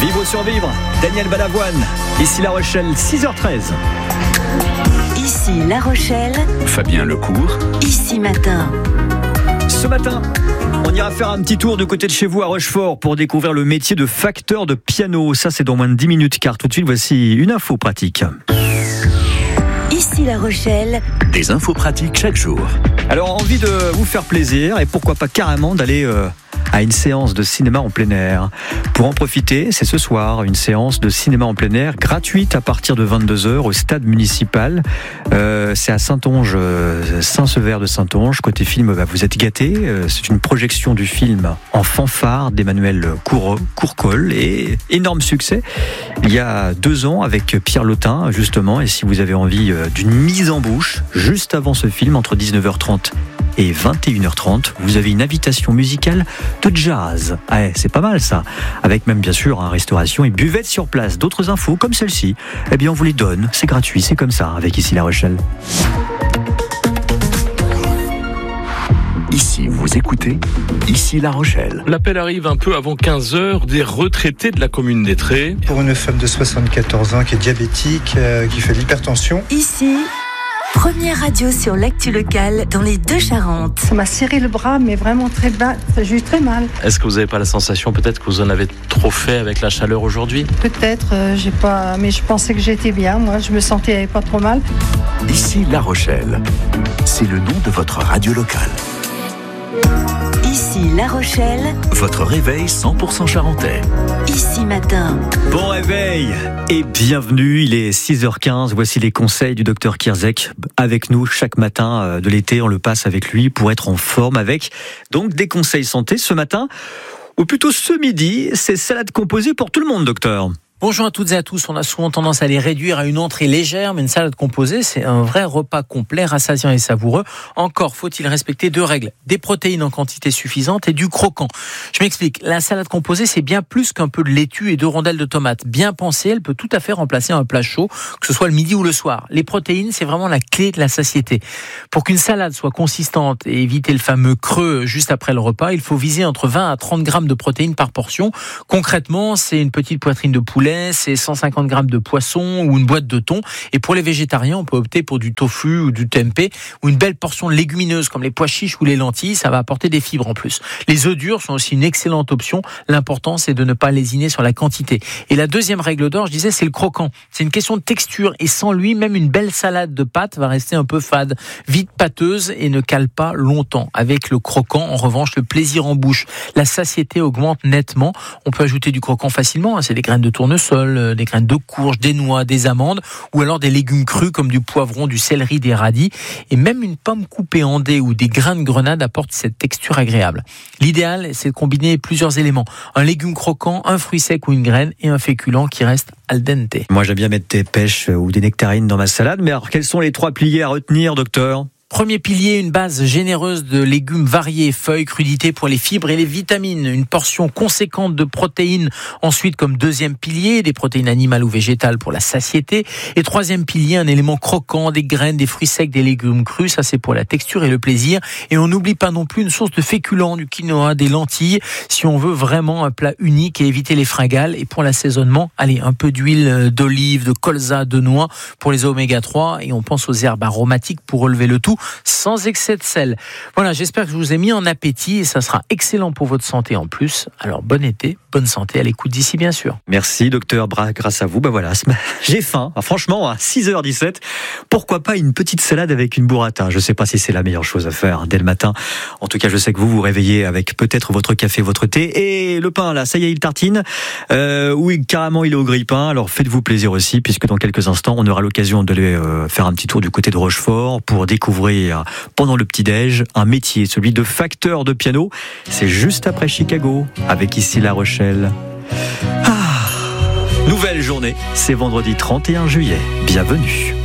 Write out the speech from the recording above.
Vivre ou survivre, Daniel Balavoine. Ici La Rochelle, 6h13. Ici La Rochelle, Fabien Lecourt. Ici Matin. Ce matin, on ira faire un petit tour du côté de chez vous à Rochefort pour découvrir le métier de facteur de piano. Ça, c'est dans moins de 10 minutes, car tout de suite, voici une info pratique. Ici La Rochelle, Des infos pratiques chaque jour. Alors, envie de vous faire plaisir et pourquoi pas carrément d'aller à une séance de cinéma en plein air. Pour en profiter, c'est ce soir, une séance de cinéma en plein air gratuite à partir de 22h au stade municipal. C'est à Saintonge, Saint-Sever de Saintonge. Côté film, vous êtes gâtés. C'est une projection du film en fanfare d'Emmanuel Courcol et énorme succès. Il y a 2 ans avec Pierre Lotin, justement. Et si vous avez envie d'une mise en bouche, juste avant ce film, entre 19h30 et 21h30, vous avez une invitation musicale de jazz. Ouais, c'est pas mal ça. Avec même bien sûr restauration et buvette sur place. D'autres infos comme celle-ci, eh bien on vous les donne. C'est gratuit, c'est comme ça avec Ici La Rochelle. Ici, vous écoutez Ici La Rochelle. L'appel arrive un peu avant 15h des retraités de la commune d'Étré. Pour une femme de 74 ans qui est diabétique, qui fait de l'hypertension. ici, première radio sur l'actu locale dans les Deux-Charentes. Ça m'a serré le bras, mais vraiment très bas. J'ai eu très mal. Est-ce que vous n'avez pas la sensation peut-être que vous en avez trop fait avec la chaleur aujourd'hui ? Peut-être, j'ai pas, mais je pensais que j'étais bien. Moi, je me sentais pas trop mal. Ici La Rochelle. C'est le nom de votre radio locale. Ici La Rochelle, Votre réveil 100% charentais. Ici Matin. Bon réveil et bienvenue, il est 6h15, voici les conseils du docteur Kierzek avec nous chaque matin de l'été, on le passe avec lui pour être en forme avec donc des conseils santé ce matin, ou plutôt ce midi, c'est salade composée pour tout le monde docteur. Bonjour à toutes et à tous, on a souvent tendance à les réduire à une entrée légère, mais une salade composée, c'est un vrai repas complet, rassasiant et savoureux. Encore faut-il respecter 2 règles, des protéines en quantité suffisante et du croquant. Je m'explique, la salade composée, c'est bien plus qu'un peu de laitue et 2 rondelles de tomates. Bien pensée, elle peut tout à fait remplacer un plat chaud, que ce soit le midi ou le soir. Les protéines, c'est vraiment la clé de la satiété. Pour qu'une salade soit consistante et éviter le fameux creux juste après le repas, il faut viser entre 20 à 30 grammes de protéines par portion. Concrètement, c'est une petite poitrine de poulet, c'est 150 grammes de poisson ou une boîte de thon. Et pour les végétariens, on peut opter pour du tofu ou du tempeh ou une belle portion de légumineuses comme les pois chiches ou les lentilles. Ça va apporter des fibres en plus. Les œufs durs sont aussi une excellente option. L'important, c'est de ne pas lésiner sur la quantité. Et la deuxième règle d'or, je disais, c'est le croquant. C'est une question de texture et sans lui, même une belle salade de pâtes va rester un peu fade, vite pâteuse et ne cale pas longtemps. Avec le croquant, en revanche, le plaisir en bouche, la satiété augmente nettement. On peut ajouter du croquant facilement. C'est des graines de tournesol, des graines de courge, des noix, des amandes, ou alors des légumes crus comme du poivron, du céleri, des radis, et même une pomme coupée en dés ou des grains de grenade apportent cette texture agréable. L'idéal, c'est de combiner plusieurs éléments. Un légume croquant, un fruit sec ou une graine, et un féculent qui reste al dente. Moi j'aime bien mettre des pêches ou des nectarines dans ma salade, mais alors quels sont les 3 piliers à retenir docteur ? Premier pilier, une base généreuse de légumes variés, feuilles, crudités pour les fibres et les vitamines. Une portion conséquente de protéines. Ensuite, comme deuxième pilier, des protéines animales ou végétales pour la satiété. Et troisième pilier, un élément croquant, des graines, des fruits secs, des légumes crus. Ça, c'est pour la texture et le plaisir. Et on n'oublie pas non plus une source de féculents, du quinoa, des lentilles. Si on veut vraiment un plat unique et éviter les fringales. Et pour l'assaisonnement, allez, un peu d'huile d'olive, de colza, de noix pour les oméga 3. Et on pense aux herbes aromatiques pour relever le tout, sans excès de sel. Voilà, j'espère que je vous ai mis en appétit et ça sera excellent pour votre santé en plus. Alors bon été, bonne santé à l'écoute d'ici bien sûr. Merci docteur, grâce à vous, voilà, j'ai faim. Franchement, à 6h17, pourquoi pas une petite salade avec une burrata ? Je ne sais pas si c'est la meilleure chose à faire dès le matin. En tout cas, je sais que vous vous réveillez avec peut-être votre café, votre thé et le pain là, ça y est, il tartine. Oui, carrément, il est au grille-pain. Alors faites-vous plaisir aussi, puisque dans quelques instants, on aura l'occasion d'aller faire un petit tour du côté de Rochefort pour découvrir pendant le petit-déj un métier, celui de facteur de piano. C'est juste après Chicago, avec Ici La Rochelle. Nouvelle journée, c'est vendredi 31 juillet. Bienvenue.